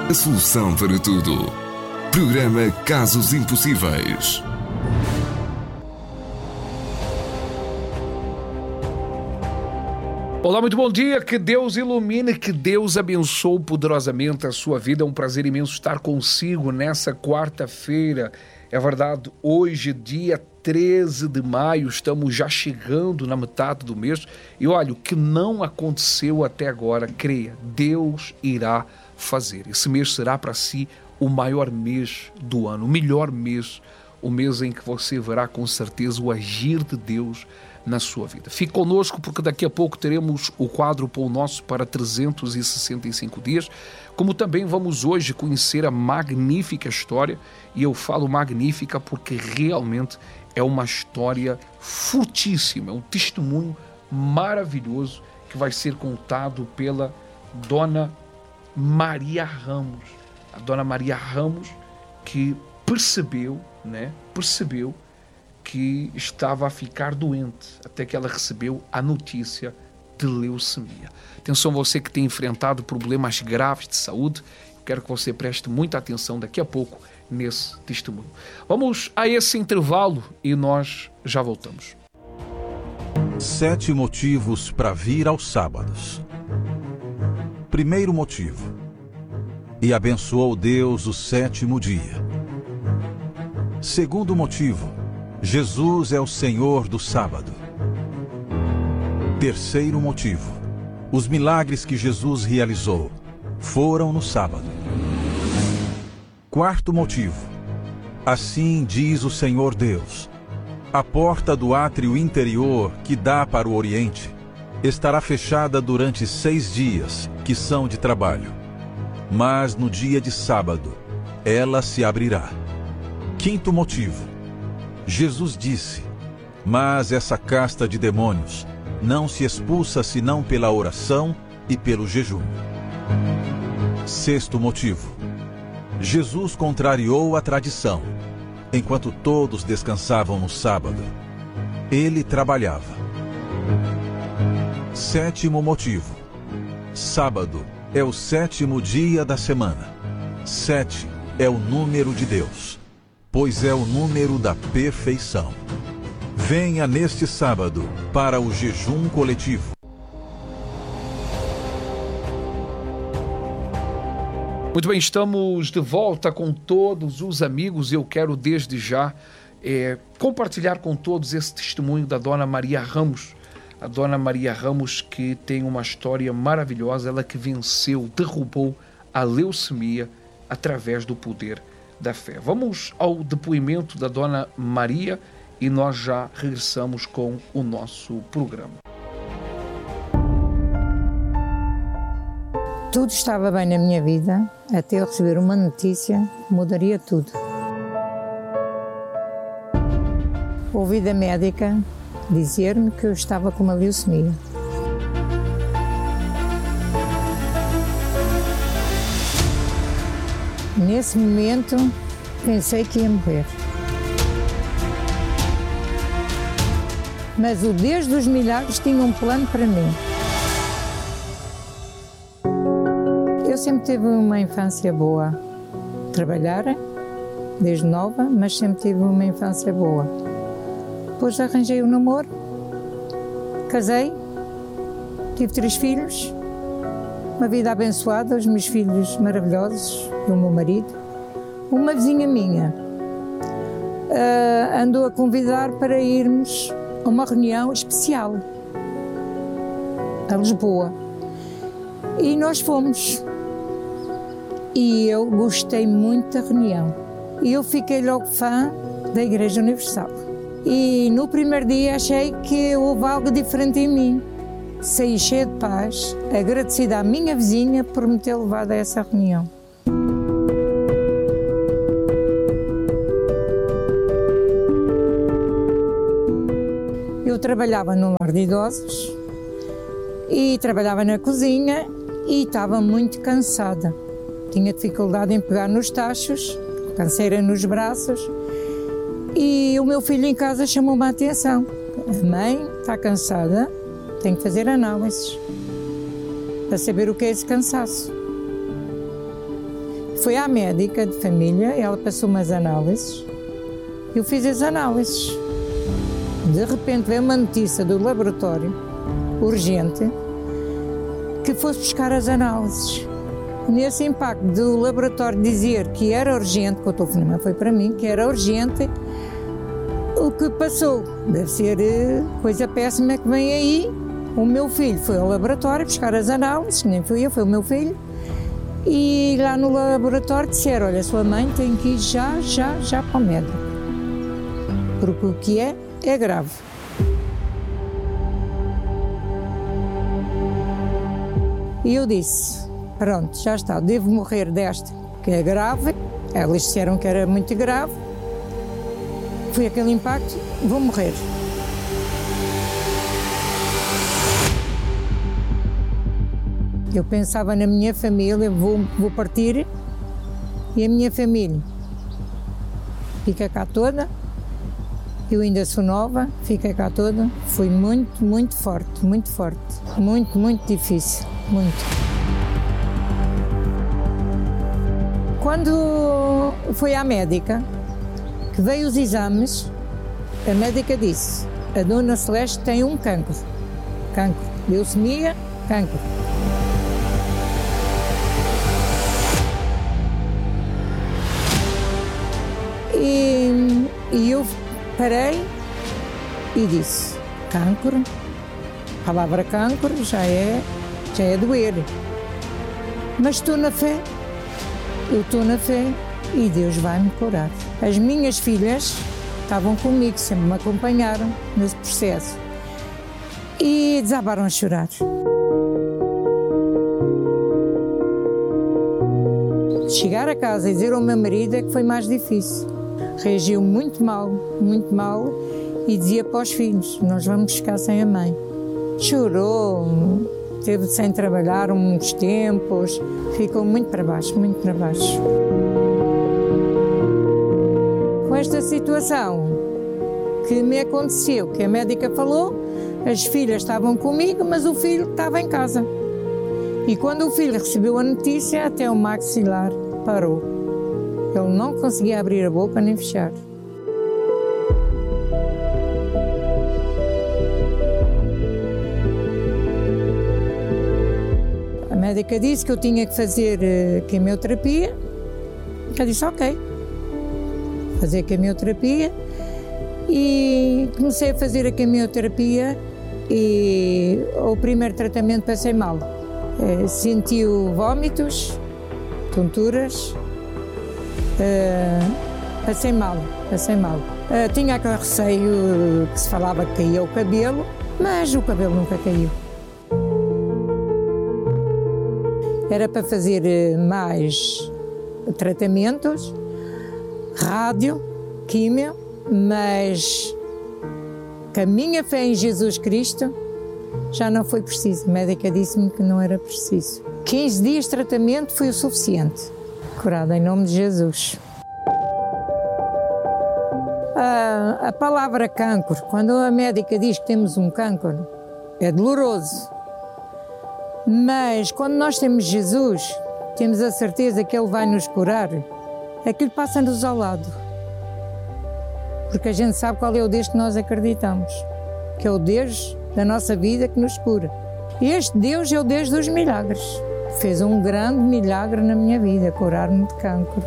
A solução para tudo. Programa Casos Impossíveis. Olá, muito bom dia, que Deus ilumine, que Deus abençoe poderosamente a sua vida. É um prazer imenso estar consigo nessa quarta-feira. É verdade, hoje, dia 13 de maio, estamos já chegando na metade do mês. E olha, o que não aconteceu até agora, creia, Deus irá fazer. Esse mês será para si o maior mês do ano, o melhor mês, o mês em que você verá com certeza o agir de Deus na sua vida. Fique conosco porque daqui a pouco teremos o quadro Pão Nosso para 365 dias, como também vamos hoje conhecer a magnífica história, e eu falo magnífica porque realmente é uma história fortíssima, é um testemunho maravilhoso que vai ser contado pela Dona Maria Ramos. A Dona Maria Ramos que percebeu que estava a ficar doente, até que ela recebeu a notícia de leucemia. Atenção, você que tem enfrentado problemas graves de saúde, quero que você preste muita atenção daqui a pouco nesse testemunho. Vamos a esse intervalo e nós já voltamos. 7 motivos para vir aos sábados. Primeiro motivo: e abençoou Deus o 7º dia. Segundo motivo: Jesus é o Senhor do sábado. Terceiro motivo: os milagres que Jesus realizou foram no sábado. Quarto motivo: assim diz o Senhor Deus: a porta do átrio interior que dá para o Oriente estará fechada durante 6 dias, que são de trabalho, mas no dia de sábado ela se abrirá. Quinto motivo: Jesus disse: mas essa casta de demônios não se expulsa senão pela oração e pelo jejum. Sexto motivo: Jesus contrariou a tradição. Enquanto todos descansavam no sábado, ele trabalhava. Sétimo motivo: sábado é o 7º dia da semana. 7 é o número de Deus, pois é o número da perfeição. Venha neste sábado para o jejum coletivo. Muito bem, estamos de volta com todos os amigos. Eu quero desde já compartilhar com todos esse testemunho da Dona Maria Ramos. A Dona Maria Ramos, que tem uma história maravilhosa, ela que venceu, derrubou a leucemia através do poder da fé. Vamos ao depoimento da Dona Maria e nós já regressamos com o nosso programa. Tudo estava bem na minha vida, até eu receber uma notícia que mudaria tudo. Ouvi da médica dizer-me que eu estava com uma leucemia. Nesse momento, pensei que ia morrer. Mas o Deus dos milagres tinha um plano para mim. Eu sempre tive uma infância boa. Trabalhar desde nova, mas sempre tive uma infância boa. Depois arranjei um namoro, casei, tive 3 filhos, uma vida abençoada, os meus filhos maravilhosos, e o meu marido. Uma vizinha minha andou a convidar para irmos a uma reunião especial a Lisboa. E nós fomos. E eu gostei muito da reunião. E eu fiquei logo fã da Igreja Universal. E no primeiro dia achei que houve algo diferente em mim. Saí cheia de paz, agradecida à minha vizinha por me ter levado a essa reunião. Eu trabalhava num lar de idosos e trabalhava na cozinha e estava muito cansada. Tinha dificuldade em pegar nos tachos, canseira nos braços, e o meu filho em casa chamou-me a atenção. A mãe está cansada, tem que fazer análises para saber o que é esse cansaço. Fui à médica de família, ela passou umas análises, eu fiz as análises. De repente veio uma notícia do laboratório, urgente, que fosse buscar as análises. Nesse impacto do laboratório dizer que era urgente, que o telefonema foi para mim, que era urgente, o que passou? Deve ser coisa péssima que vem aí. O meu filho foi ao laboratório buscar as análises, nem fui eu, foi o meu filho. E lá no laboratório disseram, olha, sua mãe tem que ir já para o médico. Porque o que é grave. E eu disse, pronto, já está, devo morrer desta, que é grave. Elas disseram que era muito grave. Foi aquele impacto, vou morrer. Eu pensava na minha família, vou partir e a minha família fica cá toda. Eu ainda sou nova, fica cá toda. Foi muito forte, muito difícil, muito. Quando fui à médica, que veio os exames, a médica disse, a dona Celeste tem um cancro, leucemia, cancro. E eu parei e disse, cancro, a palavra cancro já é doer, mas estou na fé, eu estou na fé e Deus vai me curar. As minhas filhas estavam comigo, sempre me acompanharam nesse processo e desabaram a chorar. Chegar a casa e dizer ao meu marido é que foi mais difícil. Reagiu muito mal e dizia para os filhos, nós vamos ficar sem a mãe. Chorou, esteve sem trabalhar uns tempos, ficou muito para baixo. Com esta situação que me aconteceu, que a médica falou, as filhas estavam comigo, mas o filho estava em casa. E quando o filho recebeu a notícia, até o maxilar parou. Ele não conseguia abrir a boca nem fechar. A médica disse que eu tinha que fazer quimioterapia. Eu disse, ok. Fazer quimioterapia. E comecei a fazer a quimioterapia e o primeiro tratamento passei mal. Sentiu vômitos, tonturas. Passei mal. Tinha aquele receio que se falava que caía o cabelo, mas o cabelo nunca caiu. Era para fazer mais tratamentos, rádio, químio, mas com a minha fé em Jesus Cristo já não foi preciso. A médica disse-me que não era preciso. 15 dias de tratamento foi o suficiente. Curada em nome de Jesus. A palavra cancro, quando a médica diz que temos um cancro, é doloroso. Mas quando nós temos Jesus, temos a certeza que Ele vai nos curar, aquilo passa-nos ao lado. Porque a gente sabe qual é o Deus que nós acreditamos, que é o Deus da nossa vida que nos cura. E este Deus é o Deus dos milagres. Fez um grande milagre na minha vida, curar-me de cancro.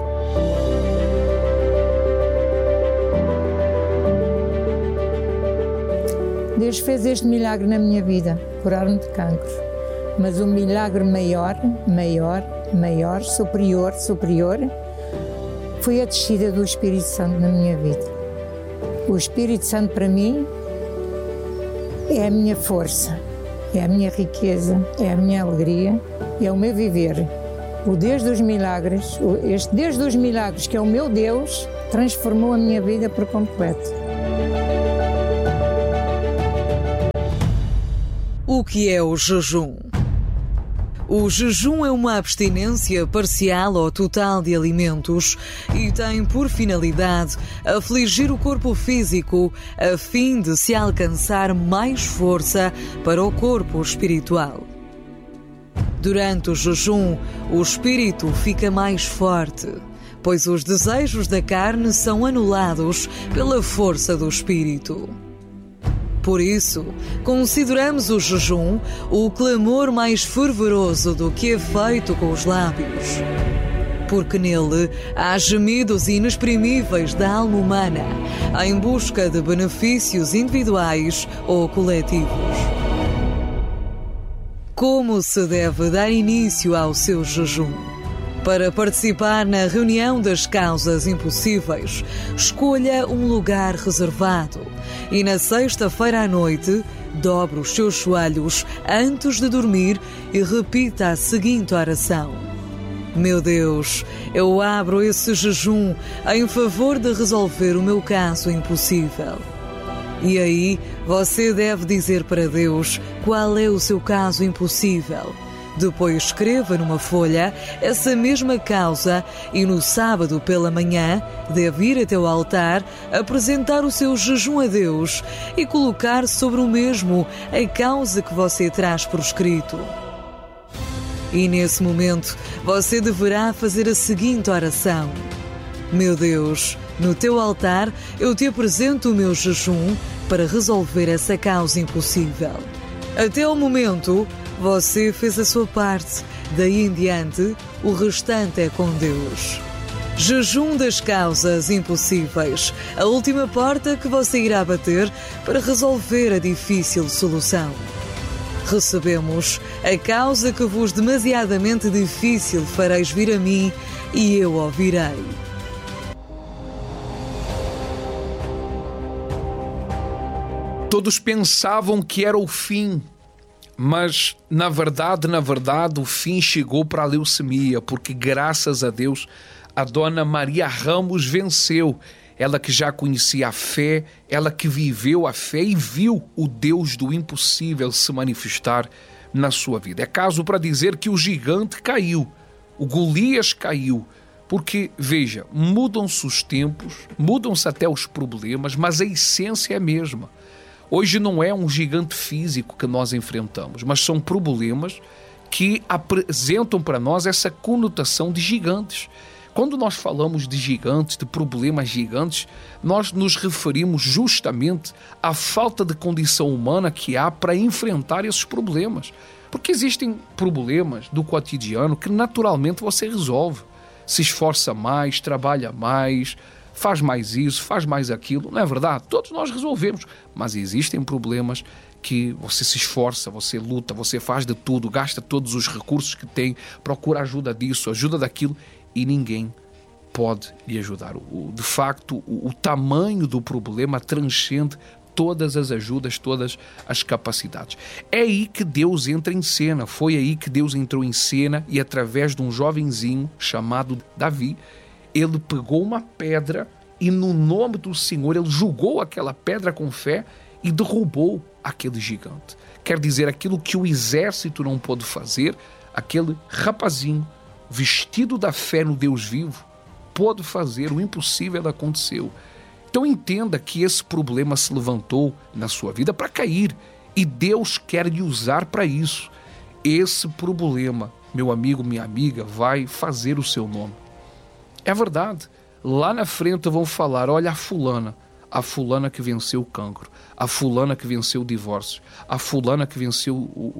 Deus fez este milagre na minha vida, curar-me de cancro. Mas o milagre maior, superior, foi a descida do Espírito Santo na minha vida. O Espírito Santo para mim é a minha força, é a minha riqueza, é a minha alegria, é o meu viver. O Deus dos milagres, este Deus dos milagres que é o meu Deus, transformou a minha vida por completo. O que é o jejum? O jejum é uma abstinência parcial ou total de alimentos e tem por finalidade afligir o corpo físico a fim de se alcançar mais força para o corpo espiritual. Durante o jejum, o espírito fica mais forte, pois os desejos da carne são anulados pela força do espírito. Por isso, consideramos o jejum o clamor mais fervoroso do que é feito com os lábios, porque nele há gemidos inexprimíveis da alma humana em busca de benefícios individuais ou coletivos. Como se deve dar início ao seu jejum? Para participar na reunião das causas impossíveis, escolha um lugar reservado e na sexta-feira à noite, dobre os seus joelhos antes de dormir e repita a seguinte oração: Meu Deus, eu abro esse jejum em favor de resolver o meu caso impossível. E aí, você deve dizer para Deus qual é o seu caso impossível. Depois escreva numa folha essa mesma causa e no sábado pela manhã deve ir até o altar, apresentar o seu jejum a Deus e colocar sobre o mesmo a causa que você traz por escrito. E nesse momento você deverá fazer a seguinte oração: Meu Deus, no teu altar eu te apresento o meu jejum para resolver essa causa impossível. Até o momento, você fez a sua parte, daí em diante, o restante é com Deus. Jejum das causas impossíveis, a última porta que você irá bater para resolver a difícil solução. Recebemos: a causa que vos demasiadamente difícil fareis vir a mim, e eu ouvirei. Todos pensavam que era o fim, mas na verdade, o fim chegou para a leucemia, porque graças a Deus a dona Maria Ramos venceu. Ela que já conhecia a fé, ela que viveu a fé e viu o Deus do impossível se manifestar na sua vida. É caso para dizer que o gigante caiu, o Golias caiu, porque, veja, mudam-se os tempos, mudam-se até os problemas, mas a essência é a mesma. Hoje não é um gigante físico que nós enfrentamos, mas são problemas que apresentam para nós essa conotação de gigantes. Quando nós falamos de gigantes, de problemas gigantes, nós nos referimos justamente à falta de condição humana que há para enfrentar esses problemas. Porque existem problemas do cotidiano que naturalmente você resolve. Se esforça mais, trabalha mais, faz mais isso, faz mais aquilo, não é verdade? Todos nós resolvemos, mas existem problemas que você se esforça, você luta, você faz de tudo, gasta todos os recursos que tem, procura ajuda disso, ajuda daquilo e ninguém pode lhe ajudar. De facto, o tamanho do problema transcende todas as ajudas, todas as capacidades. É aí que Deus entra em cena, foi aí que Deus entrou em cena e através de um jovenzinho chamado Davi, ele pegou uma pedra e no nome do Senhor ele jogou aquela pedra com fé e derrubou aquele gigante. Quer dizer, aquilo que o exército não pôde fazer, aquele rapazinho vestido da fé no Deus vivo pôde fazer, o impossível aconteceu. Então entenda que esse problema se levantou na sua vida para cair e Deus quer lhe usar para isso. Esse problema, meu amigo, minha amiga, vai fazer o seu nome. É verdade. Lá na frente vão falar, olha a fulana que venceu o cancro, a fulana que venceu o divórcio, a fulana que venceu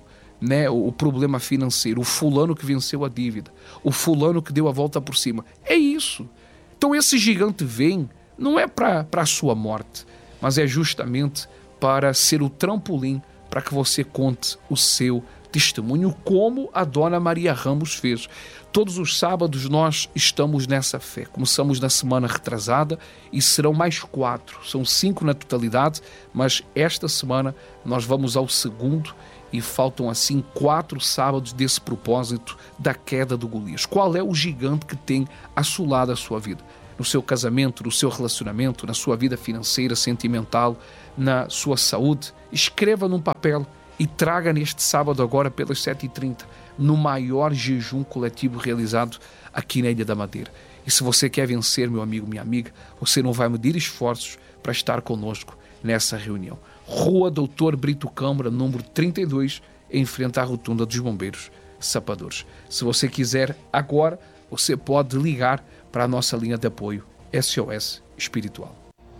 o problema financeiro, o fulano que venceu a dívida, o fulano que deu a volta por cima. É isso. Então esse gigante vem, não é para a sua morte, mas é justamente para ser o trampolim para que você conte o seu testemunho, como a dona Maria Ramos fez. Todos os sábados nós estamos nessa fé. Começamos na semana retrasada e serão mais 4. São 5 na totalidade, mas esta semana nós vamos ao segundo e faltam assim 4 sábados desse propósito da queda do Golias. Qual é o gigante que tem assolado a sua vida? No seu casamento, no seu relacionamento, na sua vida financeira, sentimental, na sua saúde? Escreva num papel e traga neste sábado agora pelas 7h30 no maior jejum coletivo realizado aqui na Ilha da Madeira. E se você quer vencer, meu amigo, minha amiga, você não vai medir esforços para estar conosco nessa reunião. Rua Doutor Brito Câmara, número 32, em frente à Rotunda dos Bombeiros. sapadores. Se você quiser agora, você pode ligar para a nossa linha de apoio SOS Espiritual.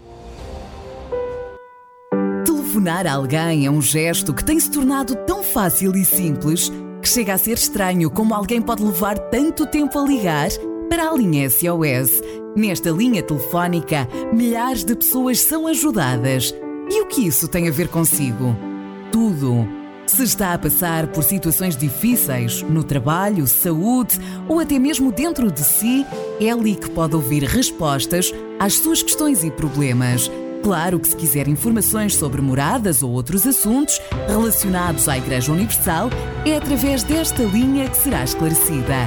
Telefonar a alguém é um gesto que tem se tornado tão fácil e simples que chega a ser estranho como alguém pode levar tanto tempo a ligar para a linha SOS. Nesta linha telefónica, milhares de pessoas são ajudadas. E o que isso tem a ver consigo? Tudo. Se está a passar por situações difíceis no trabalho, saúde ou até mesmo dentro de si, é ali que pode ouvir respostas às suas questões e problemas. Claro que se quiser informações sobre moradas ou outros assuntos relacionados à Igreja Universal, é através desta linha que será esclarecida.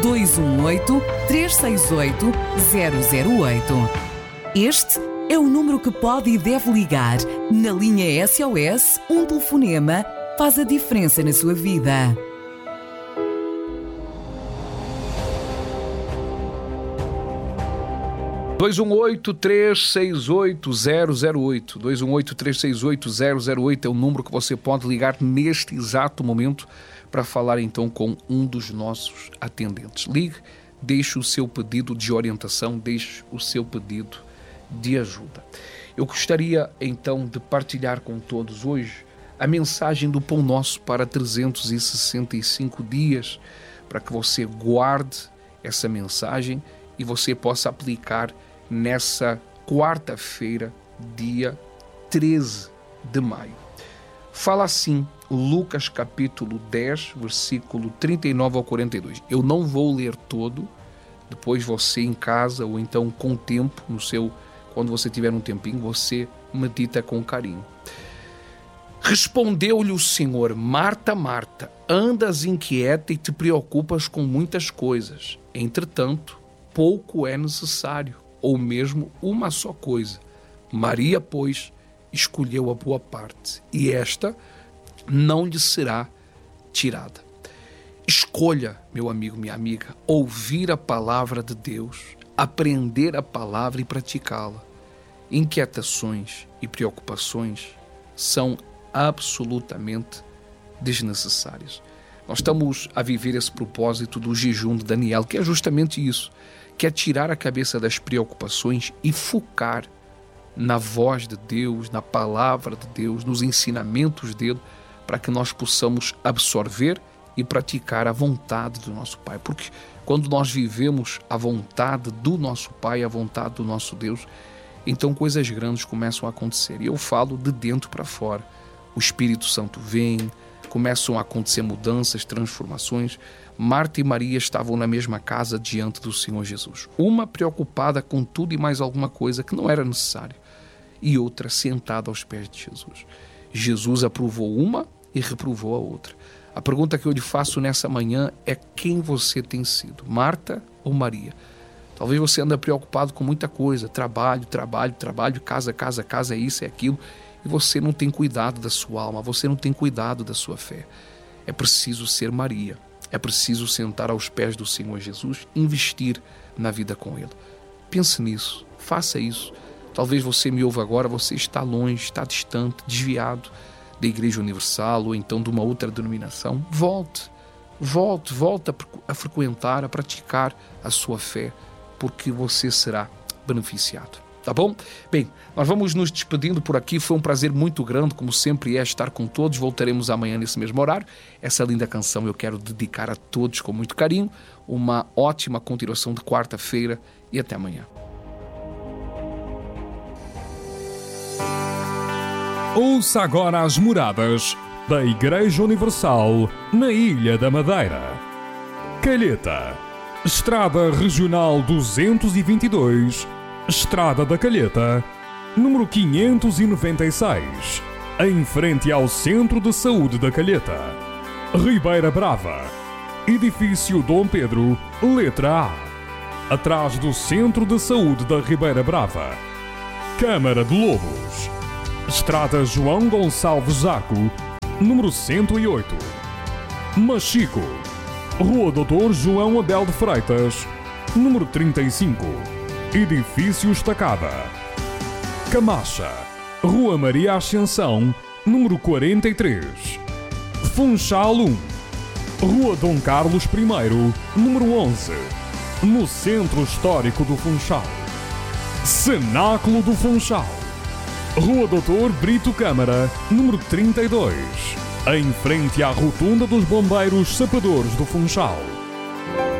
218-368-008. Este é o número que pode e deve ligar. Na linha SOS, um telefonema faz a diferença na sua vida. Dois 218-368-008. 218-368-008 é o número que você pode ligar neste exato momento para falar então com um dos nossos atendentes. Ligue, deixe o seu pedido de orientação, deixe o seu pedido de ajuda. Eu gostaria então de partilhar com todos hoje a mensagem do Pão Nosso para 365 dias, para que você guarde essa mensagem e você possa aplicar nessa quarta-feira, dia 13 de maio. Fala assim, Lucas capítulo 10, versículo 39 ao 42. Eu não vou ler todo, depois você em casa ou então com tempo, quando você tiver um tempinho, você medita com carinho. Respondeu-lhe o Senhor: Marta, Marta, andas inquieta e te preocupas com muitas coisas. Entretanto, pouco é necessário, ou mesmo uma só coisa. Maria, pois, escolheu a boa parte, e esta não lhe será tirada. Escolha, meu amigo, minha amiga, ouvir a palavra de Deus, aprender a palavra e praticá-la. Inquietações e preocupações são absolutamente desnecessárias. Nós estamos a viver esse propósito do jejum de Daniel, que é justamente isso, que é tirar a cabeça das preocupações e focar na voz de Deus, na palavra de Deus, nos ensinamentos dele, para que nós possamos absorver e praticar a vontade do nosso Pai. Porque quando nós vivemos a vontade do nosso Pai, a vontade do nosso Deus, então coisas grandes começam a acontecer. E eu falo de dentro para fora. O Espírito Santo vem, começam a acontecer mudanças, transformações. Marta e Maria estavam na mesma casa diante do Senhor Jesus. Uma preocupada com tudo e mais alguma coisa que não era necessário, e outra sentada aos pés de Jesus. Jesus aprovou uma e reprovou a outra. A pergunta que eu lhe faço nessa manhã é: quem você tem sido, Marta ou Maria? Talvez você ande preocupado com muita coisa, trabalho, casa, é isso, é aquilo, e você não tem cuidado da sua alma, você não tem cuidado da sua fé. É preciso ser Maria, é preciso sentar aos pés do Senhor Jesus, investir na vida com Ele. Pense nisso, faça isso. Talvez você me ouva agora, você está longe, está distante, desviado da Igreja Universal ou então de uma outra denominação. Volte a frequentar, a praticar a sua fé, porque você será beneficiado. Tá bom? Bem, nós vamos nos despedindo por aqui. Foi um prazer muito grande, como sempre é, estar com todos. Voltaremos amanhã nesse mesmo horário. Essa linda canção eu quero dedicar a todos com muito carinho. Uma ótima continuação de quarta-feira e até amanhã. Ouça agora as moradas da Igreja Universal na Ilha da Madeira. Calheta, Estrada Regional 222, Estrada da Calheta, número 596, em frente ao Centro de Saúde da Calheta. Ribeira Brava, Edifício Dom Pedro, letra A, atrás do Centro de Saúde da Ribeira Brava. Câmara de Lobos, Estrada João Gonçalves Zaco, número 108. Machico, Rua Doutor João Abel de Freitas, número 35, Edifício Estacada. Camacha, Rua Maria Ascensão, número 43. Funchal 1, Rua Dom Carlos I, número 11, no Centro Histórico do Funchal. Cenáculo do Funchal. Rua Doutor Brito Câmara, número 32, em frente à Rotunda dos Bombeiros Sapadores do Funchal.